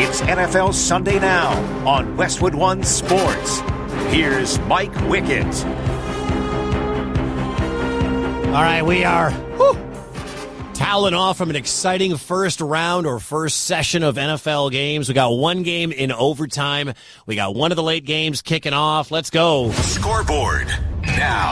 It's NFL Sunday Now on Westwood One Sports. Here's Mike Wickett. All right, we are toweling off from an exciting first round or first session of NFL games. We got one game in overtime. We got one of the late games kicking off. Let's go. Scoreboard now.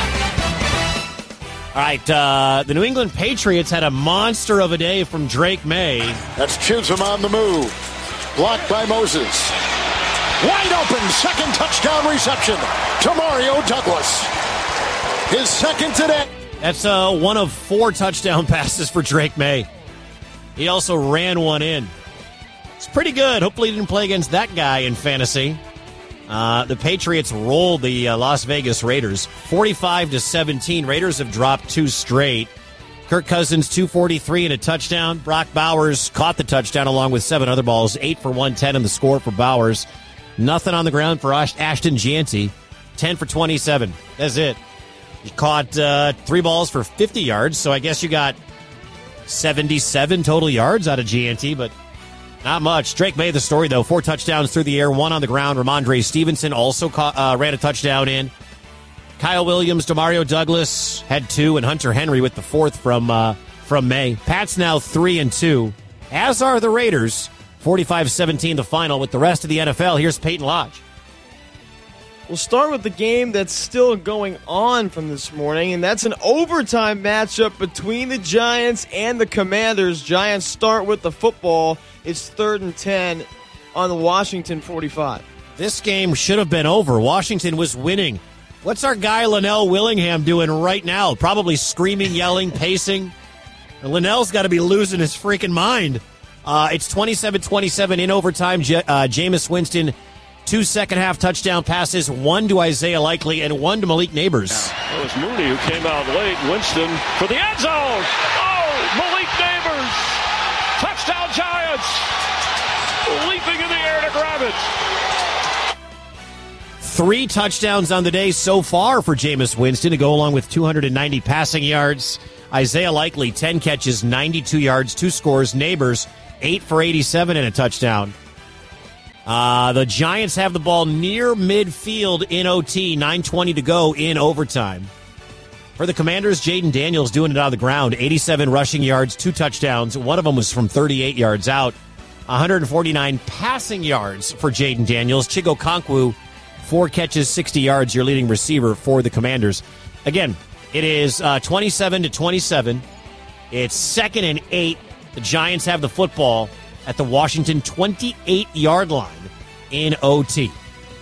All right, the New England Patriots had a monster of a day from Drake May. That's Chisholm on the move. Blocked by Moses. Wide open, second touchdown reception to Mario Douglas. His second today. That's one of 4 touchdown passes for Drake May. He also ran one in. It's pretty good. Hopefully he didn't play against that guy in fantasy. The Patriots rolled the Las Vegas Raiders 45-17. Raiders have dropped 2 straight. Kirk Cousins, 243 and a touchdown. Brock Bowers caught the touchdown along with 7 other balls. 8 for 110 in the score for Bowers. Nothing on the ground for Ashton Jeanty. 10 for 27. That's it. He caught 3 balls for 50 yards, so I guess you got 77 total yards out of Jeanty, but not much. Drake May, the story, though. 4 touchdowns through the air, 1 on the ground. Ramondre Stevenson also ran a touchdown in. Kyle Williams, Demario Douglas had 2, and Hunter Henry with the 4th from May. Pats now 3-2, as are the Raiders. 45-17 the final. With the rest of the NFL, here's Peyton Lodge. We'll start with the game that's still going on from this morning, and that's an overtime matchup between the Giants and the Commanders. Giants start with the football. It's 3rd and 10 on the Washington 45. This game should have been over. Washington was winning. What's our guy Linnell Willingham doing right now? Probably screaming, yelling, pacing. And Linnell's got to be losing his freaking mind. It's 27-27 in overtime. Jameis Winston, 2 second-half touchdown passes, 1 to Isaiah Likely and 1 to Malik Neighbors. That was Mooney who came out late. Winston for the end zone. Oh, Malik Neighbors. Touchdown Giants. Leaping in the air to grab it. 3 touchdowns on the day so far for Jameis Winston to go along with 290 passing yards. Isaiah Likely, 10 catches, 92 yards, 2 scores. Neighbors, 8 for 87 and a touchdown. The Giants have the ball near midfield in OT, 9:20 to go in overtime. For the Commanders, Jaden Daniels doing it on the ground, 87 rushing yards, 2 touchdowns. One of them was from 38 yards out. 149 passing yards for Jaden Daniels. Chigo Okonkwo, 4 catches, 60 yards, your leading receiver for the Commanders. Again, it is 27-27. It's 2nd and 8. The Giants have the football at the Washington 28-yard line in OT.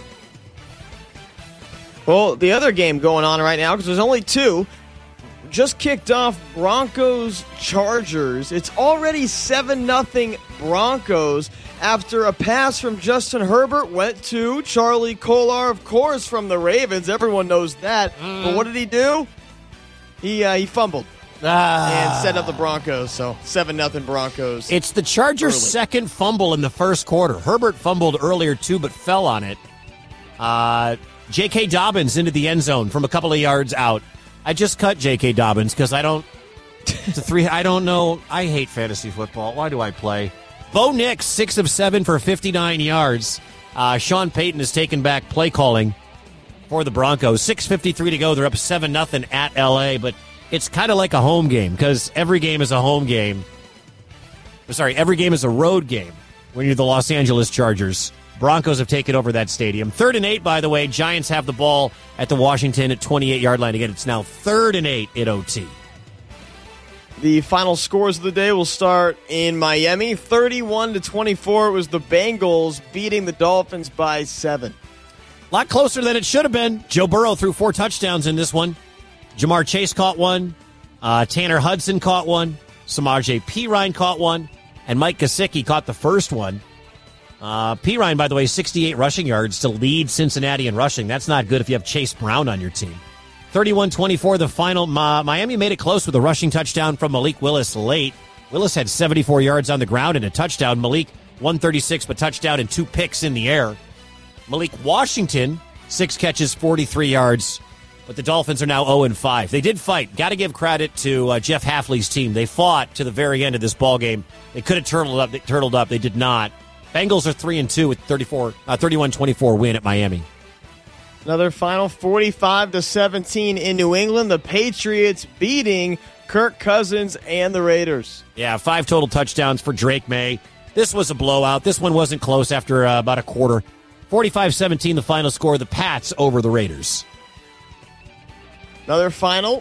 Well, the other game going on right now, because there's only 2, just kicked off Broncos-Chargers. It's already 7-0 Broncos after a pass from Justin Herbert went to Charlie Kolar, of course, from the Ravens. Everyone knows that. But what did he do? He fumbled. And set up the Broncos, so 7-0 Broncos. It's the Chargers' early. second fumble in the first quarter. Herbert fumbled earlier, too, but fell on it. J.K. Dobbins into the end zone from a couple of yards out. I just cut J.K. Dobbins because I don't... It's a 3... I don't know. I hate fantasy football. Why do I play? Bo Nix, 6 of 7 for 59 yards. Sean Payton has taken back play calling for the Broncos. 6:53 to go. They're up 7-0 at L.A., but it's kind of like a home game because every game is a home game. Every game is a road game when you're the Los Angeles Chargers. Broncos have taken over that stadium. 3rd and 8, by the way. Giants have the ball at the Washington at 28-yard line. Again, it's now 3rd and 8 in OT. The final scores of the day will start in Miami. 31-24. It was the Bengals beating the Dolphins by 7. A lot closer than it should have been. Joe Burrow threw 4 touchdowns in this one. Jamar Chase caught one. Tanner Hudson caught one. Samaje Perine caught one. And Mike Gesicki caught the first one. Perine, by the way, 68 rushing yards to lead Cincinnati in rushing. That's not good if you have Chase Brown on your team. 31-24 the final. Miami made it close with a rushing touchdown from Malik Willis late. Willis had 74 yards on the ground and a touchdown. Malik, 136, but touchdown and 2 picks in the air. Malik Washington, 6 catches, 43 yards. But the Dolphins are now 0-5. They did fight. Got to give credit to Jeff Hafley's team. They fought to the very end of this ball game. They could have turtled up. They did not. Bengals are 3-2 with 31-24 win at Miami. Another final 45-17 in New England. The Patriots beating Kirk Cousins and the Raiders. Yeah, 5 total touchdowns for Drake May. This was a blowout. This one wasn't close after about a quarter. 45-17 the final score. The Pats over the Raiders. Another final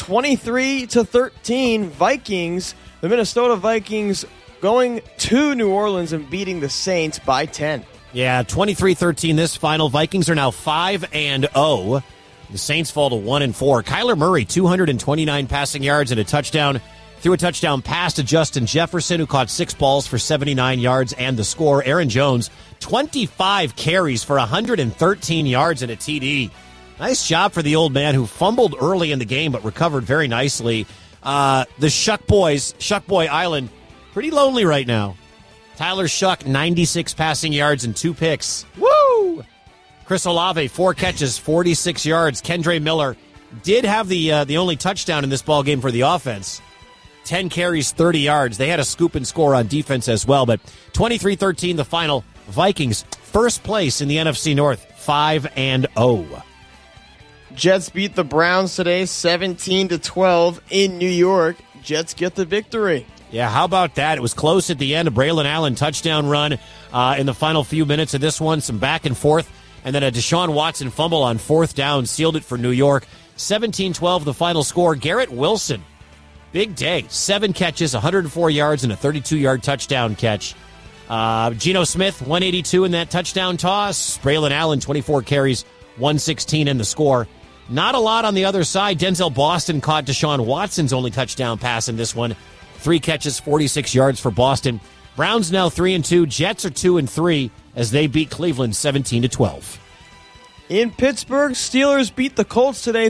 23-13 Vikings. The Minnesota Vikings going to New Orleans and beating the Saints by 10. Yeah, 23-13 this final. Vikings are now 5-0. The Saints fall to 1-4. Kyler Murray, 229 passing yards and a touchdown. Threw a touchdown pass to Justin Jefferson, who caught 6 balls for 79 yards and the score. Aaron Jones, 25 carries for 113 yards and a TD. Nice job for the old man who fumbled early in the game but recovered very nicely. The Shuck Boys, Shuck Boy Island, pretty lonely right now. Tyler Shuck, 96 passing yards and 2 picks. Woo! Chris Olave, 4 catches, 46 yards. Kendre Miller did have the only touchdown in this ball game for the offense. 10 carries, 30 yards. They had a scoop and score on defense as well, but 23-13 the final. Vikings, first place in the NFC North, 5-0. Jets beat the Browns today, 17-12 in New York. Jets get the victory. Yeah, how about that? It was close at the end. A Braylon Allen touchdown run in the final few minutes of this one. Some back and forth. And then a Deshaun Watson fumble on 4th down sealed it for New York. 17-12 the final score. Garrett Wilson, big day. 7 catches, 104 yards, and a 32-yard touchdown catch. Geno Smith, 182 in that touchdown toss. Braylon Allen, 24 carries, 116 in the score. Not a lot on the other side. Denzel Boston caught Deshaun Watson's only touchdown pass in this one. 3 catches, 46 yards for Boston. Browns now 3-2. Jets are 2-3 as they beat Cleveland 17-12. In Pittsburgh, Steelers beat the Colts today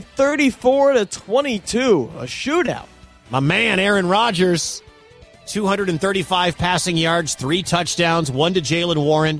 34-22. A shootout. My man, Aaron Rodgers, 235 passing yards, 3 touchdowns, 1 to Jaylen Warren,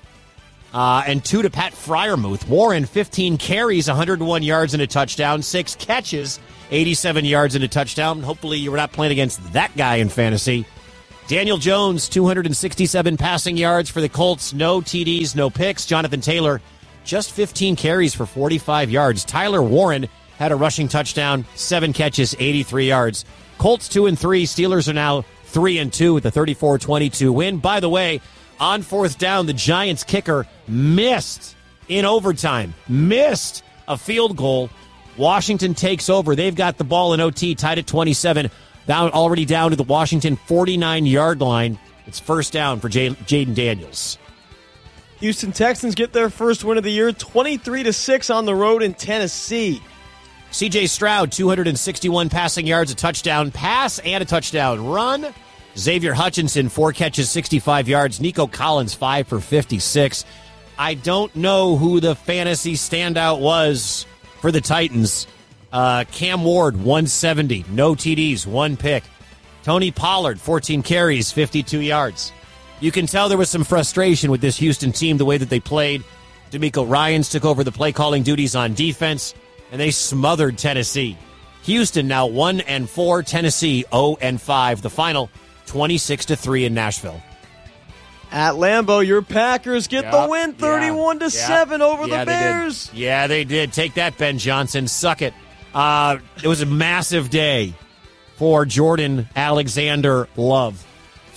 and 2 to Pat Freiermuth. Warren, 15 carries, 101 yards and a touchdown, 6 catches, 87 yards and a touchdown. Hopefully you were not playing against that guy in fantasy. Daniel Jones, 267 passing yards for the Colts. No TDs, no picks. Jonathan Taylor, just 15 carries for 45 yards. Tyler Warren had a rushing touchdown, 7 catches, 83 yards. Colts 2-3. Steelers are now 3-2 with a 34-22 win. By the way, on 4th down, the Giants kicker missed in overtime. Missed a field goal. Washington takes over. They've got the ball in OT, tied at 27. Already down to the Washington 49-yard line. It's first down for Jaden Daniels. Houston Texans get their first win of the year, 23-6 on the road in Tennessee. C.J. Stroud, 261 passing yards, a touchdown pass, and a touchdown run. Xavier Hutchinson, 4 catches, 65 yards. Nico Collins, 5 for 56. I don't know who the fantasy standout was for the Titans. Cam Ward, 170. No TDs, 1 pick. Tony Pollard, 14 carries, 52 yards. You can tell there was some frustration with this Houston team, the way that they played. DeMeco Ryans took over the play-calling duties on defense, and they smothered Tennessee. Houston now 1-4, Tennessee 0-5. The final, 26-3 in Nashville. At Lambeau, your Packers get the win, 31-7 over the Bears. They did. Take that, Ben Johnson. Suck it. It was a massive day for Jordan Alexander Love.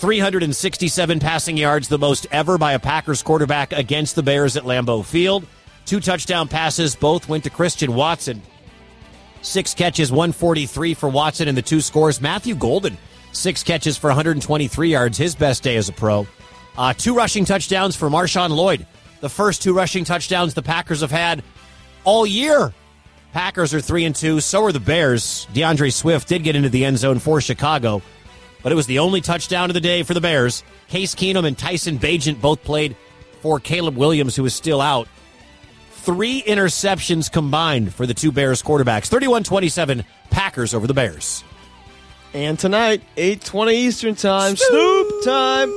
367 passing yards, the most ever by a Packers quarterback against the Bears at Lambeau Field. 2 touchdown passes, both went to Christian Watson. 6 catches, 143 for Watson, and the 2 scores. Matthew Golden, 6 catches for 123 yards, his best day as a pro. 2 rushing touchdowns for Marshawn Lloyd. The first 2 rushing touchdowns the Packers have had all year. Packers are 3-2, so are the Bears. DeAndre Swift did get into the end zone for Chicago, but it was the only touchdown of the day for the Bears. Case Keenum and Tyson Bagent both played for Caleb Williams, who is still out. 3 interceptions combined for the 2 Bears quarterbacks. 31-27, Packers over the Bears. And tonight, 8:20 Eastern Time, Snoop time.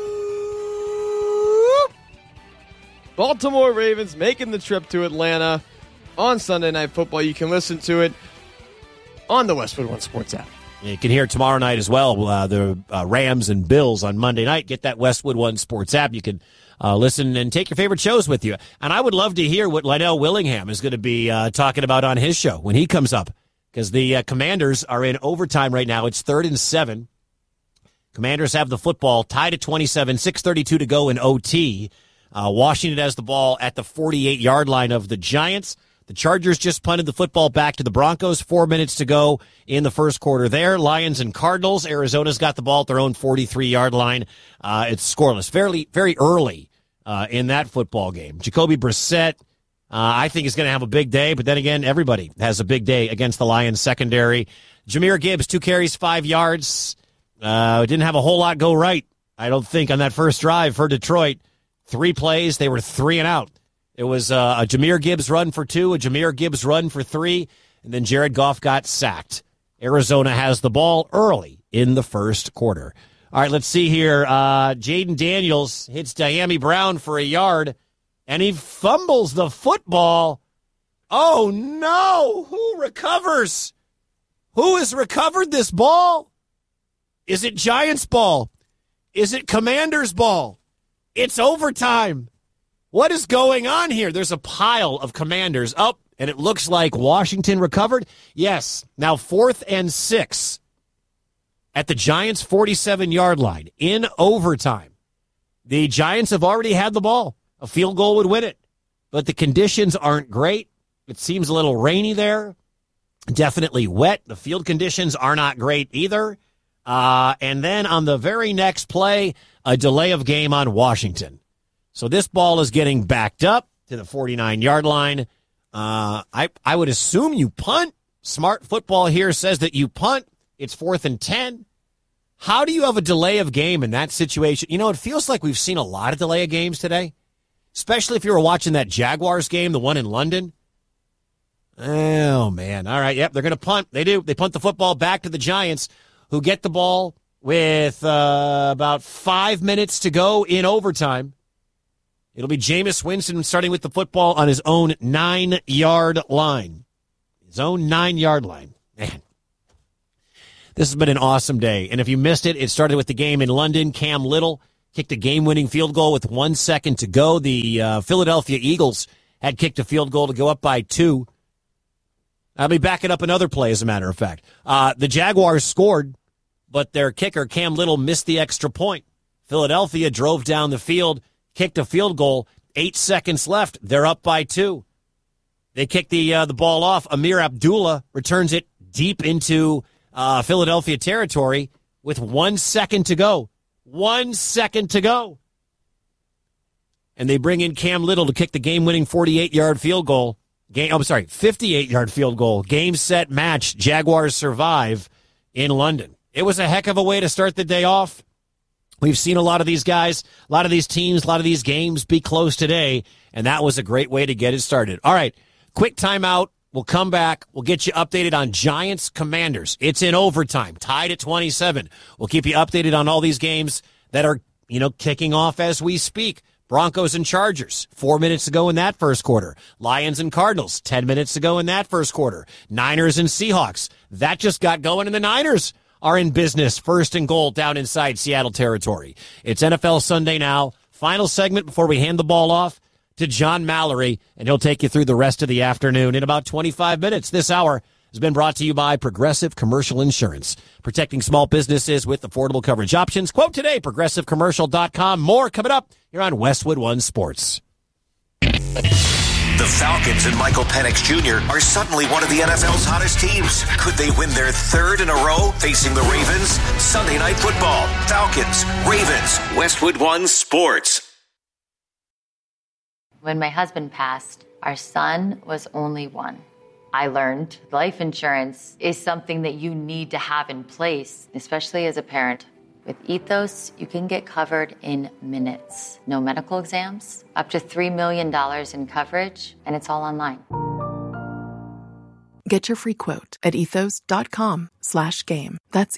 Baltimore Ravens making the trip to Atlanta on Sunday Night Football. You can listen to it on the Westwood One Sports app. You can hear it tomorrow night as well. The Rams and Bills on Monday night. Get that Westwood One Sports app. You can listen and take your favorite shows with you. And I would love to hear what Lionel Willingham is going to be talking about on his show when he comes up, because the Commanders are in overtime right now. It's 3rd and 7. Commanders have the football tied at 27, 6:32 to go in OT. Washington has the ball at the 48-yard line of the Giants. The Chargers just punted the football back to the Broncos. 4 minutes to go in the first quarter there. Lions and Cardinals. Arizona's got the ball at their own 43-yard line. It's scoreless. Very early in that football game. Jacoby Brissett, I think, is going to have a big day. But then again, everybody has a big day against the Lions secondary. Jahmyr Gibbs, 2 carries, 5 yards. Didn't have a whole lot go right, I don't think, on that first drive for Detroit. 3 plays. They were 3 and out. It was a Jahmyr Gibbs run for 2, a Jahmyr Gibbs run for 3, and then Jared Goff got sacked. Arizona has the ball early in the first quarter. All right, let's see here. Jaden Daniels hits Diami Brown for a yard, and he fumbles the football. Oh, no! Who recovers? Who has recovered this ball? Is it Giants ball? Is it Commanders ball? It's overtime. What is going on here? There's a pile of Commanders up, and it looks like Washington recovered. Yes. Now 4th and 6 at the Giants' 47-yard line in overtime. The Giants have already had the ball. A field goal would win it, but the conditions aren't great. It seems a little rainy there. Definitely wet. The field conditions are not great either. And then on the very next play, a delay of game on Washington. So this ball is getting backed up to the 49-yard line. I would assume you punt. Smart football here says that you punt. It's 4th and 10. How do you have a delay of game in that situation? You know, it feels like we've seen a lot of delay of games today, especially if you were watching that Jaguars game, the one in London. Oh, man. All right, yep, they're going to punt. They do. They punt the football back to the Giants, who get the ball with about 5 minutes to go in overtime. It'll be Jameis Winston starting with the football on his own 9-yard line. His own 9-yard line. Man, this has been an awesome day. And if you missed it, it started with the game in London. Cam Little kicked a game-winning field goal with 1 second to go. The Philadelphia Eagles had kicked a field goal to go up by 2. I'll be backing up another play, as a matter of fact. The Jaguars scored, but their kicker, Cam Little, missed the extra point. Philadelphia drove down the field, kicked a field goal, 8 seconds left. They're up by 2. They kick the ball off. Amir Abdullah returns it deep into Philadelphia territory with 1 second to go. 1 second to go. And they bring in Cam Little to kick the game-winning 48-yard field goal. 58-yard field goal. Game, set, match. Jaguars survive in London. It was a heck of a way to start the day off. We've seen a lot of these guys, a lot of these teams, a lot of these games be close today, and that was a great way to get it started. All right, quick timeout. We'll come back. We'll get you updated on Giants Commanders. It's in overtime, tied at 27. We'll keep you updated on all these games that are, kicking off as we speak. Broncos and Chargers, 4 minutes to go in that first quarter. Lions and Cardinals, 10 minutes to go in that first quarter. Niners and Seahawks, that just got going, and the Niners are in business, 1st and goal down inside Seattle territory. It's NFL Sunday now. Final segment before we hand the ball off to John Mallory, and he'll take you through the rest of the afternoon in about 25 minutes. This hour has been brought to you by Progressive Commercial Insurance, protecting small businesses with affordable coverage options. Quote today, progressivecommercial.com. More coming up here on Westwood One Sports. The Falcons and Michael Penix Jr. are suddenly one of the NFL's hottest teams. Could they win their 3rd in a row facing the Ravens? Sunday Night Football. Falcons, Ravens, Westwood One Sports. When my husband passed, our son was only 1. I learned life insurance is something that you need to have in place, especially as a parent. With Ethos, you can get covered in minutes. No medical exams, up to $3 million in coverage, and it's all online. Get your free quote at ethos.com/game. That's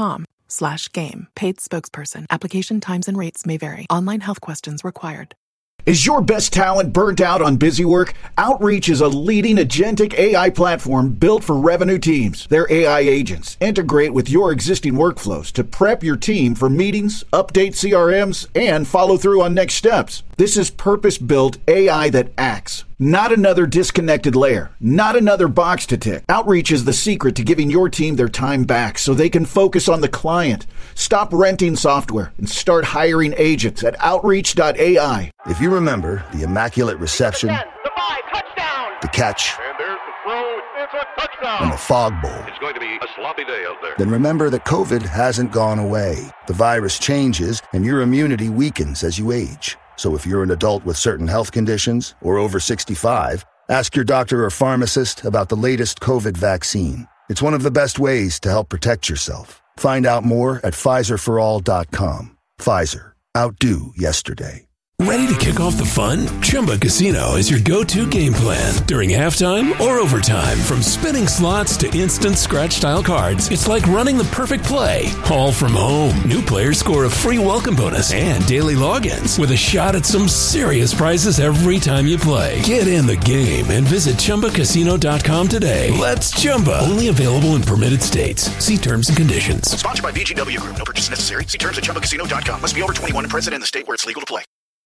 ethos.com/game. Paid spokesperson. Application times and rates may vary. Online health questions required. Is your best talent burnt out on busy work? Outreach is a leading agentic AI platform built for revenue teams. Their AI agents integrate with your existing workflows to prep your team for meetings, update CRMs, and follow through on next steps. This is purpose-built AI that acts. Not another disconnected layer. Not another box to tick. Outreach is the secret to giving your team their time back so they can focus on the client. Stop renting software and start hiring agents at Outreach.ai. If you remember the immaculate reception, the 5, touchdown, the catch, and there's the throw, it's a touchdown, and the fog bowl, it's going to be a sloppy day out there. Then remember that COVID hasn't gone away. The virus changes and your immunity weakens as you age. So if you're an adult with certain health conditions or over 65, ask your doctor or pharmacist about the latest COVID vaccine. It's one of the best ways to help protect yourself. Find out more at PfizerForAll.com. Pfizer. Outdo yesterday. Ready to kick off the fun? Chumba Casino is your go-to game plan. During halftime or overtime, from spinning slots to instant scratch-style cards, it's like running the perfect play, all from home. New players score a free welcome bonus and daily logins with a shot at some serious prizes every time you play. Get in the game and visit ChumbaCasino.com today. Let's Chumba. Only available in permitted states. See terms and conditions. Sponsored by VGW Group. No purchase necessary. See terms at ChumbaCasino.com. Must be over 21 and present in the state where it's legal to play.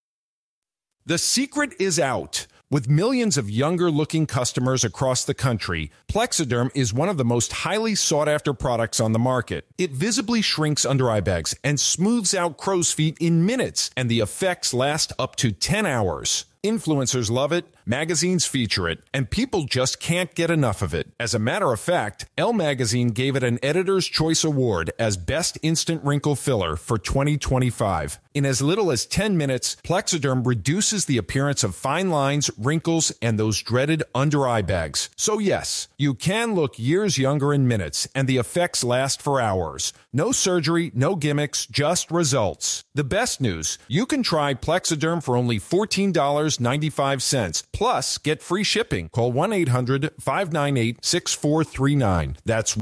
The secret is out. With millions of younger-looking customers across the country, Plexiderm is one of the most highly sought-after products on the market. It visibly shrinks under-eye bags and smooths out crow's feet in minutes, and the effects last up to 10 hours. Influencers love it, magazines feature it, and people just can't get enough of it. As a matter of fact, Elle Magazine gave it an Editor's Choice Award as Best Instant Wrinkle Filler for 2025. In as little as 10 minutes, Plexiderm reduces the appearance of fine lines, wrinkles, and those dreaded under-eye bags. So yes, you can look years younger in minutes, and the effects last for hours. No surgery, no gimmicks, just results. The best news, you can try Plexiderm for only $14.95. Plus, get free shipping. Call 1-800-598-6439. That's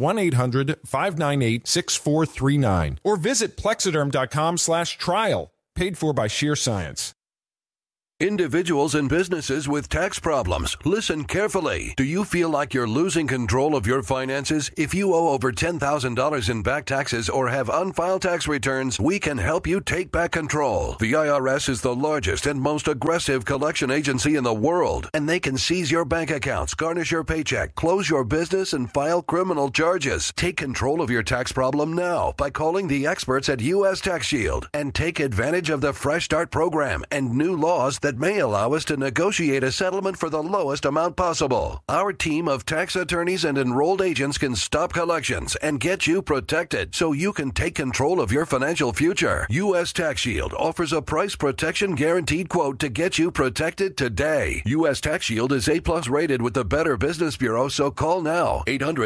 1-800-598-6439. Or visit Plexiderm.com/trial. Paid for by Sheer Science. Individuals and businesses with tax problems, listen carefully. Do you feel like you're losing control of your finances? If you owe over $10,000 in back taxes or have unfiled tax returns, we can help you take back control. The IRS is the largest and most aggressive collection agency in the world, and they can seize your bank accounts, garnish your paycheck, close your business, and file criminal charges. Take control of your tax problem now by calling the experts at U.S. Tax Shield and take advantage of the Fresh Start program and new laws that may allow us to negotiate a settlement for the lowest amount possible. Our team of tax attorneys and enrolled agents can stop collections and get you protected so you can take control of your financial future. U.S. Tax Shield offers a price protection guaranteed quote to get you protected today. U.S. Tax Shield is A+ rated with the Better Business Bureau, so call now.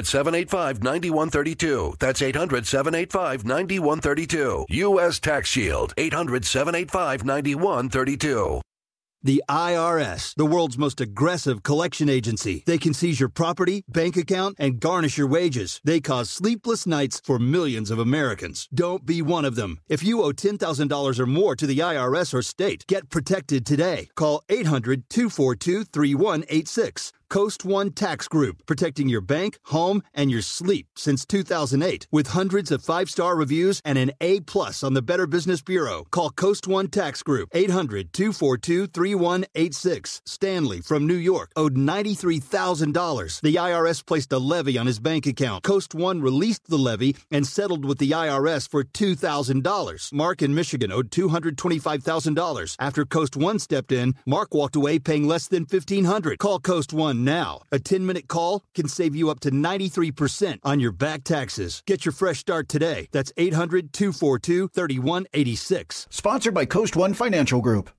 800-785-9132. That's 800-785-9132. U.S. Tax Shield. 800-785-9132. The IRS, the world's most aggressive collection agency. They can seize your property, bank account, and garnish your wages. They cause sleepless nights for millions of Americans. Don't be one of them. If you owe $10,000 or more to the IRS or state, get protected today. Call 800-242-3186. Coast One Tax Group, protecting your bank, home, and your sleep since 2008. With hundreds of 5-star reviews and an A+ on the Better Business Bureau. Call Coast One Tax Group, 800-242-3186. Stanley from New York owed $93,000. The IRS placed a levy on his bank account. Coast One released the levy and settled with the IRS for $2,000. Mark in Michigan owed $225,000. After Coast One stepped in, Mark walked away paying less than $1,500. Call Coast One now. A 10-minute call can save you up to 93% on your back taxes. Get your fresh start today. That's 800-242-3186. Sponsored by Coast One Financial Group.